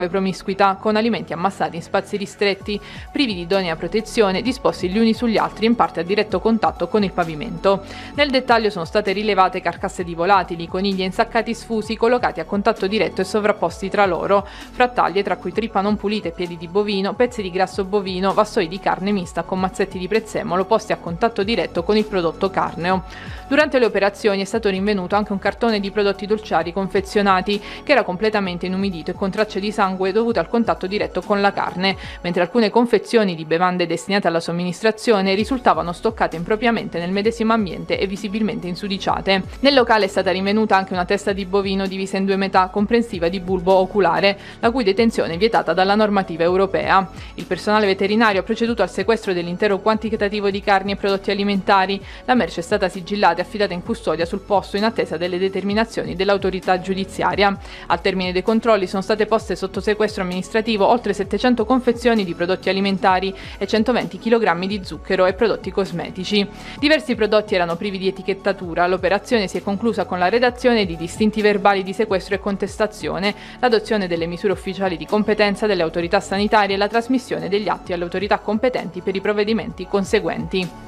promiscuità, con alimenti ammassati in spazi ristretti, privi di idonea protezione, disposti gli uni sugli altri in parte a diretto contatto con il pavimento. Nel dettaglio sono state rilevate carcasse di volatili, conigli insaccati sfusi collocati a contatto diretto e sovrapposti tra loro, frattaglie tra cui trippa non pulita e piedi di bovino, pezzi di grasso bovino, vassoi di carne mista con mazzetti di prezzemolo posti a contatto diretto con il prodotto carneo. Durante le operazioni è stato rinvenuto anche un cartone di prodotti dolciari confezionati che era completamente inumidito e con tracce di sangue dovute al contatto diretto con la carne, mentre alcune confezioni di bevande destinate alla somministrazione risultavano stoccate impropriamente nel medesimo ambiente e visibilmente insudiciate. Nel locale è stata rinvenuta anche una testa di bovino divisa in due metà, comprensiva di bulbo oculare, la cui detenzione è vietata dalla normativa europea. Il personale veterinario ha proceduto al sequestro dell'intero quantitativo di carni e prodotti alimentari. La merce è stata sigillata e affidata in custodia sul posto in attesa delle determinazioni dell'autorità giudiziaria. Al termine dei controlli sono state poste sotto sequestro amministrativo oltre 700 confezioni di prodotti alimentari e 120 kg di zucchero e prodotti cosmetici. Diversi prodotti erano privi di etichettatura. L'operazione si è conclusa con la redazione di distinti verbali di sequestro e contestazione, l'adozione delle misure ufficiali di competenza delle autorità sanitarie e la trasmissione degli atti alle autorità competenti per i provvedimenti conseguenti.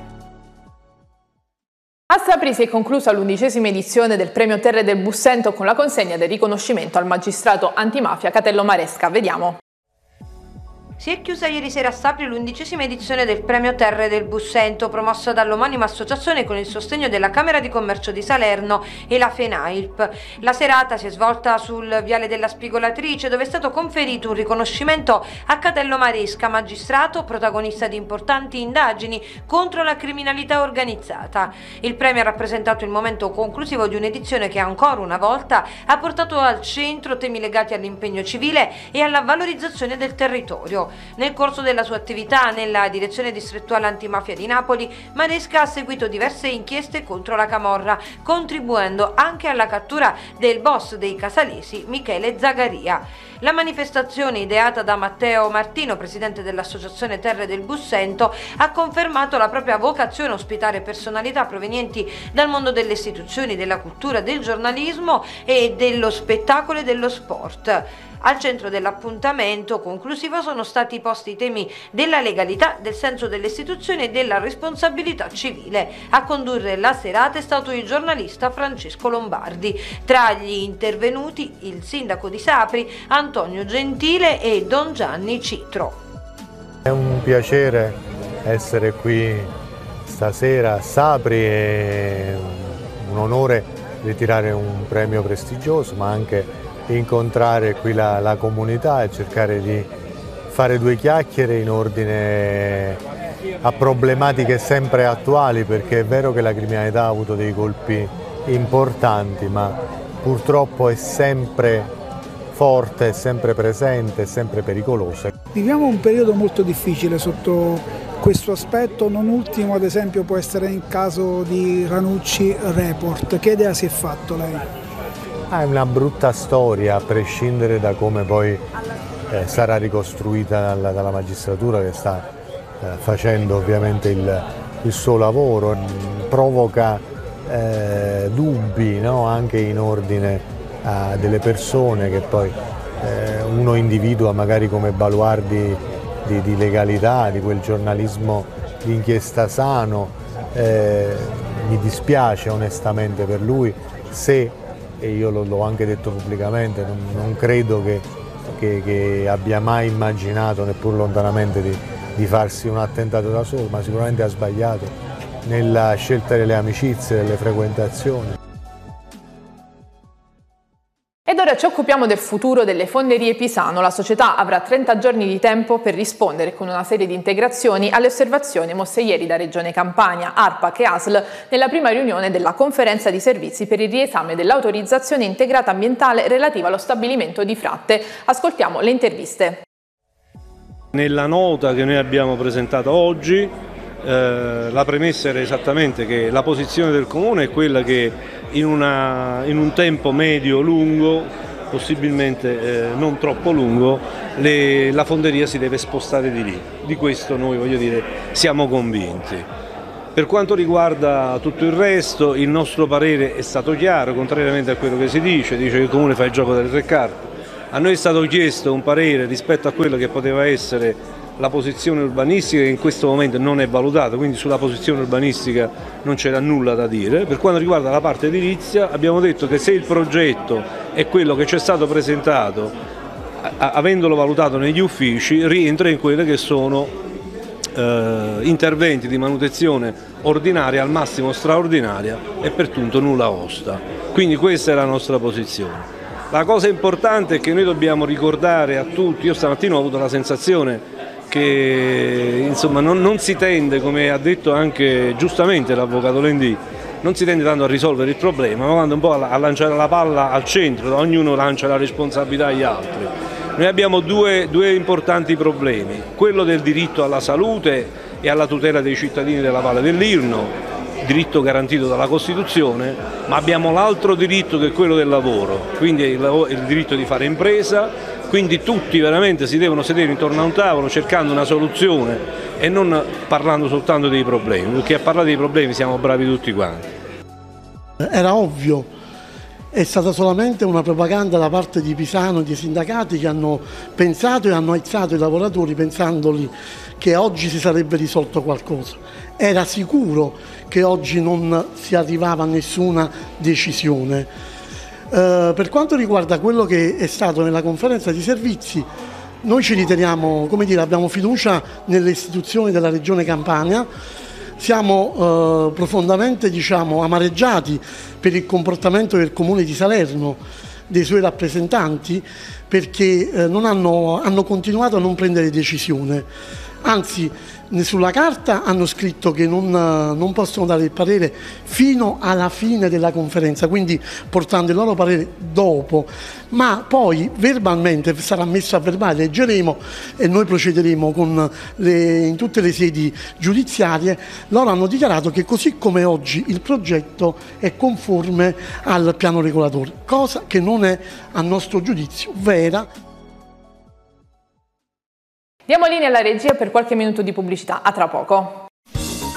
A Sapri si è conclusa l'11ª edizione del Premio Terre del Bussento con la consegna del riconoscimento al magistrato antimafia Catello Maresca. Vediamo. Si è chiusa ieri sera a Sapri l'11ª edizione del Premio Terre del Bussento, promossa dall'omonima associazione con il sostegno della Camera di Commercio di Salerno e la FENAILP. La serata si è svolta sul Viale della Spigolatrice, dove è stato conferito un riconoscimento a Catello Maresca, magistrato protagonista di importanti indagini contro la criminalità organizzata. Il premio ha rappresentato il momento conclusivo di un'edizione che ancora una volta ha portato al centro temi legati all'impegno civile e alla valorizzazione del territorio. Nel corso della sua attività nella direzione distrettuale antimafia di Napoli, Maresca ha seguito diverse inchieste contro la camorra, contribuendo anche alla cattura del boss dei casalesi, Michele Zagaria. La manifestazione, ideata da Matteo Martino, presidente dell'Associazione Terre del Bussento, ha confermato la propria vocazione a ospitare personalità provenienti dal mondo delle istituzioni, della cultura, del giornalismo e dello spettacolo e dello sport. Al centro dell'appuntamento conclusivo sono stati posti i temi della legalità, del senso delle istituzioni e della responsabilità civile. A condurre la serata è stato il giornalista Francesco Lombardi. Tra gli intervenuti il sindaco di Sapri, Antonio Gentile, e Don Gianni Citro. È un piacere essere qui stasera a Sapri, è un onore ritirare un premio prestigioso, ma anche incontrare qui la comunità e cercare di fare due chiacchiere in ordine a problematiche sempre attuali, perché è vero che la criminalità ha avuto dei colpi importanti, ma purtroppo è sempre forte, è sempre presente, è sempre pericolosa. Viviamo un periodo molto difficile sotto questo aspetto, non ultimo ad esempio può essere il caso di Ranucci Report. Che idea si è fatto lei? È una brutta storia, a prescindere da come poi sarà ricostruita dalla magistratura, che sta facendo ovviamente il suo lavoro. Provoca dubbi, no? Anche in ordine a delle persone che poi uno individua magari come baluardi di legalità, di quel giornalismo di inchiesta sano. Mi dispiace onestamente per lui, se, e io l'ho anche detto pubblicamente, non credo che abbia mai immaginato, neppur lontanamente, di farsi un attentato da solo, ma sicuramente ha sbagliato nella scelta delle amicizie, delle frequentazioni. Ed ora ci occupiamo del futuro delle Fonderie Pisano. La società avrà 30 giorni di tempo per rispondere con una serie di integrazioni alle osservazioni mosse ieri da Regione Campania, ARPAC e ASL nella prima riunione della conferenza di servizi per il riesame dell'autorizzazione integrata ambientale relativa allo stabilimento di Fratte. Ascoltiamo le interviste. Nella nota che noi abbiamo presentato oggi, la premessa era esattamente che la posizione del Comune è quella che in un tempo medio-lungo, possibilmente non troppo lungo, la fonderia si deve spostare di lì. Di questo noi, voglio dire, siamo convinti. Per quanto riguarda tutto il resto, il nostro parere è stato chiaro, contrariamente a quello che si dice che il Comune fa il gioco delle tre carte. A noi è stato chiesto un parere rispetto a quello che poteva essere la posizione urbanistica, che in questo momento non è valutata, quindi sulla posizione urbanistica non c'era nulla da dire. Per quanto riguarda la parte edilizia abbiamo detto che se il progetto è quello che ci è stato presentato, avendolo valutato negli uffici, rientra in quelle che sono interventi di manutenzione ordinaria, al massimo straordinaria e per tutto nulla osta. Quindi questa è la nostra posizione. La cosa importante è che noi dobbiamo ricordare a tutti, io stamattina ho avuto la sensazione che insomma, non si tende, come ha detto anche giustamente l'avvocato Lendì, non si tende tanto a risolvere il problema, ma quando un po' a lanciare la palla al centro, ognuno lancia la responsabilità agli altri. Noi abbiamo due importanti problemi, quello del diritto alla salute e alla tutela dei cittadini della Valle dell'Irno, diritto garantito dalla Costituzione, ma abbiamo l'altro diritto che è quello del lavoro, quindi il diritto di fare impresa, quindi tutti veramente si devono sedere intorno a un tavolo cercando una soluzione e non parlando soltanto dei problemi, perché a parlare dei problemi siamo bravi tutti quanti. Era ovvio, è stata solamente una propaganda da parte di Pisano e dei sindacati che hanno pensato e hanno aizzato i lavoratori pensandoli che oggi si sarebbe risolto qualcosa. Era sicuro che oggi non si arrivava a nessuna decisione. Per quanto riguarda quello che è stato nella conferenza di servizi, noi ci riteniamo, come dire, abbiamo fiducia nelle istituzioni della Regione Campania, siamo profondamente amareggiati per il comportamento del Comune di Salerno, dei suoi rappresentanti, perché hanno continuato a non prendere decisione. Anzi, sulla carta hanno scritto che non possono dare il parere fino alla fine della conferenza, quindi portando il loro parere dopo, ma poi verbalmente sarà messo a verbale, leggeremo e noi procederemo in tutte le sedi giudiziarie. Loro hanno dichiarato che così come oggi il progetto è conforme al piano regolatore, cosa che non è a nostro giudizio vera. Diamo linea alla regia per qualche minuto di pubblicità, a tra poco.